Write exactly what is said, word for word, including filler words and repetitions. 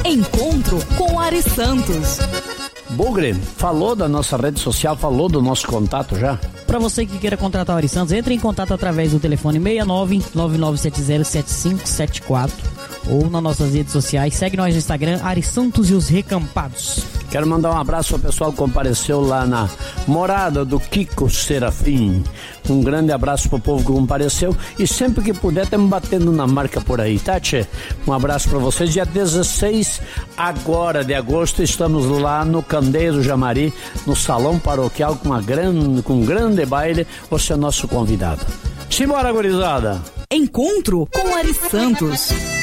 Encontro com Ari Santos. Bugre, falou da nossa rede social, falou do nosso contato já? Para você que queira contratar o Ari Santos, entre em contato através do telefone seis nove nove nove sete zero sete cinco sete quatro ou nas nossas redes sociais. Segue nós no Instagram, Ari Santos e os Recampados. Quero mandar um abraço ao pessoal que compareceu lá na morada do Kiko Serafim. Um grande abraço pro povo que compareceu e sempre que puder estamos batendo na marca por aí, tá, tchê? Um abraço para vocês. Dia dezesseis agora de agosto estamos lá no Candeiro Jamari, no Salão Paroquial com, uma grande, com um grande baile. Você é nosso convidado. Simbora, gurizada! Encontro com Ari Santos.